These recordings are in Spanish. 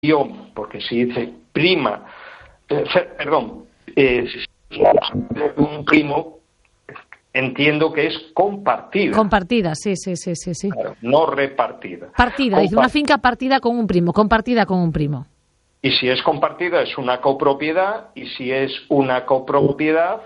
porque si dice prima, un primo, entiendo que es compartida. Compartida, sí. Claro, no repartida. Partida, dice una finca partida con un primo, compartida con un primo. Y si es compartida es una copropiedad, y si es una copropiedad,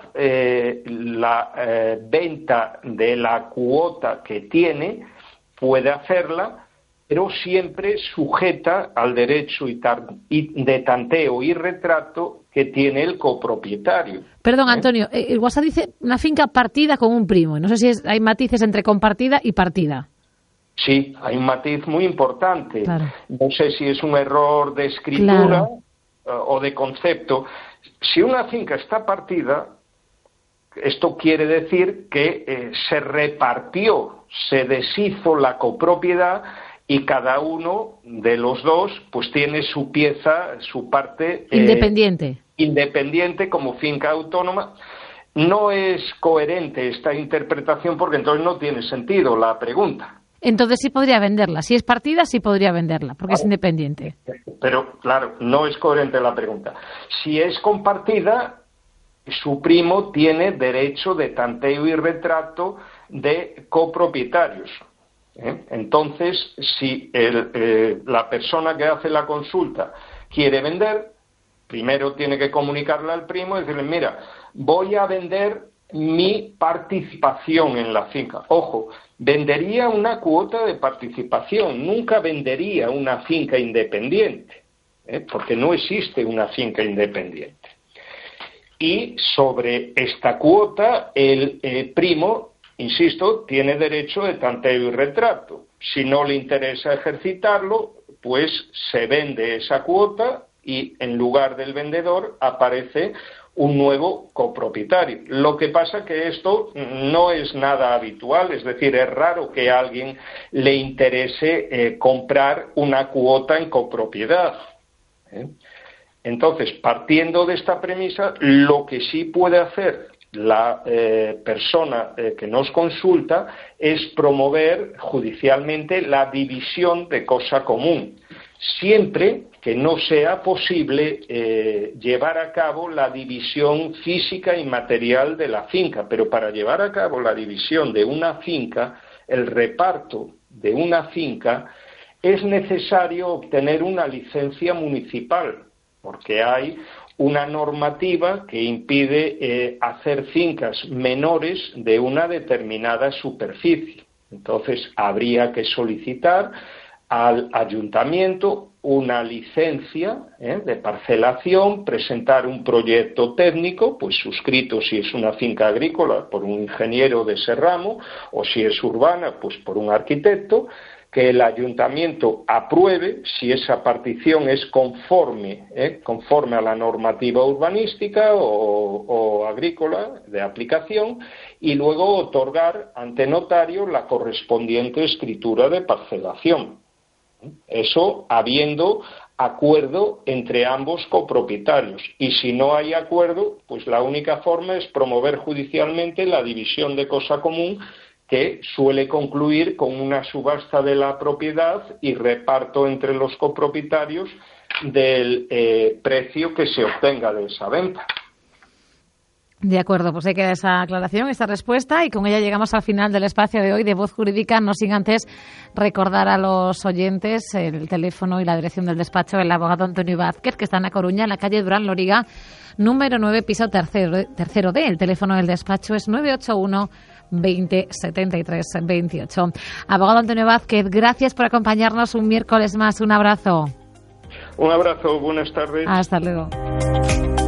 la venta de la cuota que tiene puede hacerla, pero siempre sujeta al derecho de tanteo y retrato que tiene el copropietario. Perdón, Antonio, el WhatsApp dice una finca partida con un primo. No sé si hay matices entre compartida y partida. Sí, hay un matiz muy importante. Claro. No sé si es un error de escritura o de concepto. Si una finca está partida, esto quiere decir que se repartió, se deshizo la copropiedad y cada uno de los dos pues tiene su pieza, su parte independiente como finca autónoma. No es coherente esta interpretación porque entonces no tiene sentido la pregunta. Entonces sí podría venderla. Si es partida, sí podría venderla, porque es independiente. Pero, claro, no es coherente la pregunta. Si es compartida, su primo tiene derecho de tanteo y retrato de copropietarios. Entonces, si la persona que hace la consulta quiere vender, primero tiene que comunicarle al primo y decirle, mira, voy a vender mi participación en la finca. Ojo, vendería una cuota de participación, nunca vendería una finca independiente, porque no existe una finca independiente. Y sobre esta cuota, el primo, insisto, tiene derecho de tanteo y retrato. Si no le interesa ejercitarlo, pues se vende esa cuota y en lugar del vendedor aparece un nuevo copropietario. Lo que pasa que esto no es nada habitual, es decir, es raro que a alguien le interese comprar una cuota en copropiedad. Entonces, partiendo de esta premisa, lo que sí puede hacer la persona que nos consulta es promover judicialmente la división de cosa común, siempre que no sea posible llevar a cabo la división física y material de la finca. Pero para llevar a cabo la división de una finca, el reparto de una finca, es necesario obtener una licencia municipal, porque hay una normativa que impide hacer fincas menores de una determinada superficie. Entonces, habría que solicitar al ayuntamiento una licencia de parcelación, presentar un proyecto técnico, pues suscrito si es una finca agrícola por un ingeniero de ese ramo, o si es urbana, pues por un arquitecto, que el ayuntamiento apruebe si esa partición es conforme a la normativa urbanística o agrícola de aplicación, y luego otorgar ante notario la correspondiente escritura de parcelación. Eso habiendo acuerdo entre ambos copropietarios. Y si no hay acuerdo, pues la única forma es promover judicialmente la división de cosa común, que suele concluir con una subasta de la propiedad y reparto entre los copropietarios del precio que se obtenga de esa venta. De acuerdo, pues ahí queda esa aclaración, esta respuesta, y con ella llegamos al final del espacio de hoy de Voz Jurídica, no sin antes recordar a los oyentes el teléfono y la dirección del despacho del abogado Antonio Vázquez, que está en A Coruña, en la calle Durán Loriga, número 9, piso tercero D. El teléfono del despacho es 981 20 73 28. Abogado Antonio Vázquez, gracias por acompañarnos un miércoles más. Un abrazo. Un abrazo, buenas tardes. Hasta luego.